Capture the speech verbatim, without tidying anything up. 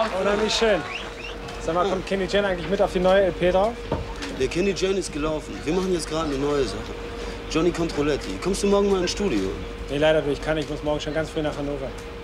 Unheimlich schön. Sag mal, kommt Kenny Jane eigentlich mit auf die neue L P drauf? Der Kenny Jane ist gelaufen. Wir machen jetzt gerade eine neue Sache. Johnny Controletti. Kommst du morgen mal ins Studio? Nee, leider, ich kann nicht. Ich muss morgen schon ganz früh nach Hannover.